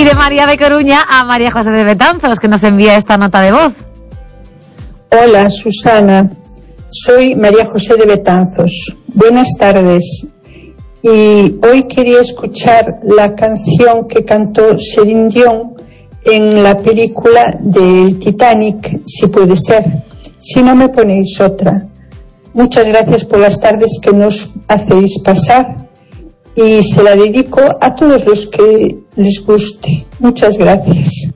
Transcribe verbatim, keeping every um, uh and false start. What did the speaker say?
Y de María de Coruña a María José de Betanzos, que nos envía esta nota de voz. Hola, Susana. Soy María José de Betanzos. Buenas tardes. Y hoy quería escuchar la canción que cantó Celine Dion en la película del Titanic, si puede ser. Si no, me ponéis otra. Muchas gracias por las tardes que nos hacéis pasar y se la dedico a todos los que les guste. Muchas gracias.